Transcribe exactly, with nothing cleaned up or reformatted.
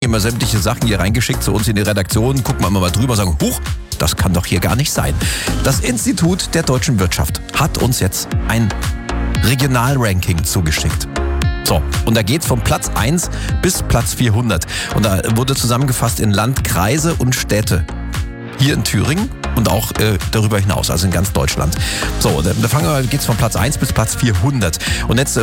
immer sämtliche Sachen hier reingeschickt zu uns in die Redaktion, gucken wir immer mal drüber und sagen, huch, das kann doch hier gar nicht sein. Das Institut der deutschen Wirtschaft hat uns jetzt ein Regionalranking zugeschickt. So, und da geht's von Platz eins bis Platz vierhundert. Und da wurde zusammengefasst in Land, Kreise und Städte. Hier in Thüringen und auch äh, darüber hinaus, also in ganz Deutschland. So, da, da fangen wir, geht's von Platz eins bis Platz vierhundert. Und jetzt